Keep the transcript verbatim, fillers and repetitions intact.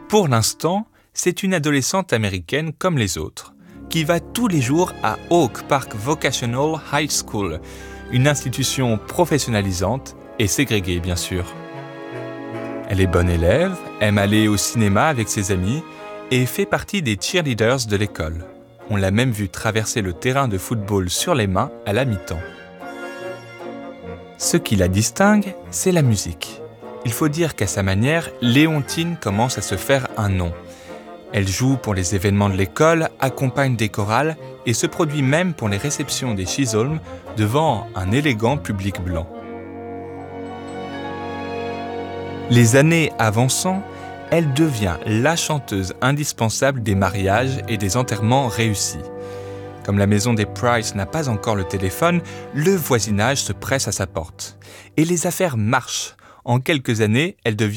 Pour l'instant, c'est une adolescente américaine comme les autres, qui va tous les jours à Oak Park Vocational High School, une institution professionnalisante et ségrégée bien sûr. Elle est bonne élève, aime aller au cinéma avec ses amis et fait partie des cheerleaders de l'école. On l'a même vue traverser le terrain de football sur les mains à la mi-temps. Ce qui la distingue, c'est la musique. Il faut dire qu'à sa manière, Léontine commence à se faire un nom. Elle joue pour les événements de l'école, accompagne des chorales et se produit même pour les réceptions des Chisholm devant un élégant public blanc. Les années avançant, elle devient la chanteuse indispensable des mariages et des enterrements réussis. Comme la maison des Price n'a pas encore le téléphone, le voisinage se presse à sa porte. Et les affaires marchent. En quelques années, elle devient